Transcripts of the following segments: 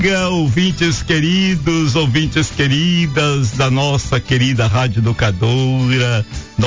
Ouvintes queridos, ouvintes queridas da nossa querida Rádio Educadora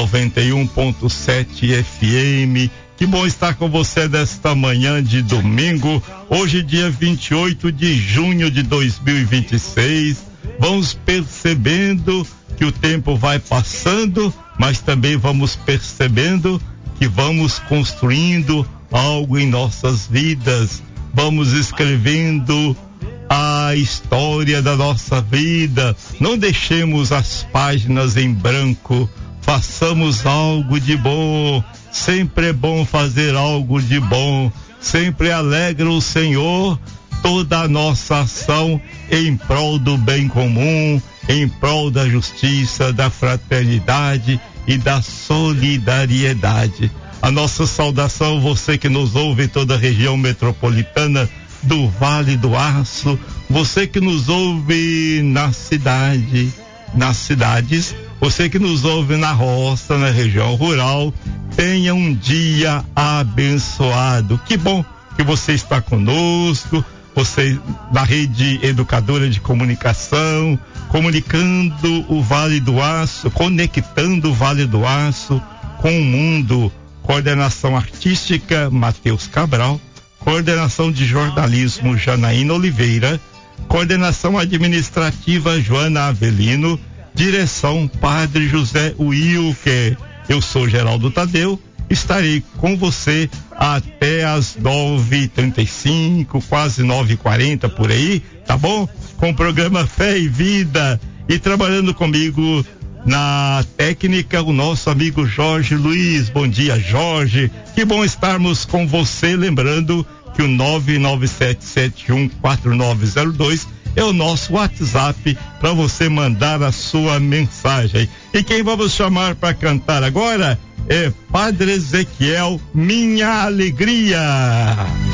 91.7 FM. Que bom estar com você nesta manhã de domingo, hoje dia 28 de junho de 2026. Vamos percebendo que o tempo vai passando, mas também vamos percebendo que vamos construindo algo em nossas vidas. Vamos escrevendo a história da nossa vida. Não deixemos as páginas em branco. Façamos algo de bom. Sempre é bom fazer algo de bom. Sempre alegra o Senhor toda a nossa ação em prol do bem comum, em prol da justiça, da fraternidade e da solidariedade. A nossa saudação, você que nos ouve em toda a região metropolitana do Vale do Aço, você que nos ouve nas cidades, você que nos ouve na roça, na região rural, tenha um dia abençoado. Que bom que você está conosco, você na Rede Educadora de Comunicação, comunicando o Vale do Aço, conectando o Vale do Aço com o mundo. Coordenação artística, Matheus Cabral. Coordenação de jornalismo, Janaína Oliveira. Coordenação administrativa, Joana Avelino. Direção, Padre José Wilker. Eu sou Geraldo Tadeu. Estarei com você até as 9h35, quase 9h40 por aí, tá bom? Com o programa Fé e Vida. E trabalhando comigo na técnica, o nosso amigo Jorge Luiz. Bom dia, Jorge. Que bom estarmos com você. Lembrando que o 997714902 é o nosso WhatsApp para você mandar a sua mensagem. E quem vamos chamar para cantar agora é Padre Ezequiel, Minha Alegria.